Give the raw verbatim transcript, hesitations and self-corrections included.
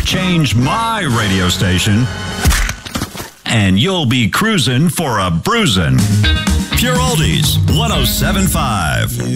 change my radio station, and you'll be cruising for a bruisin'. Pure Oldies, one oh seven point five.